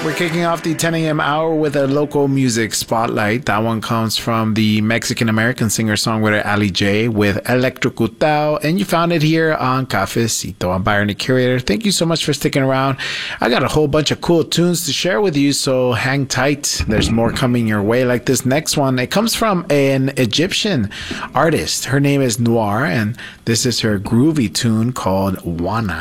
We're kicking off the 10 a.m. hour with a local music spotlight. That one comes from the Mexican-American singer-songwriter Ali J with Electrocutao, and you found it here on Cafecito. I'm Byron, the curator. Thank you so much for sticking around. I got a whole bunch of cool tunes to share with you, so hang tight. There's more coming your way, like this next one. It comes from an Egyptian artist. Her name is Noir, and this is her groovy tune called Wana.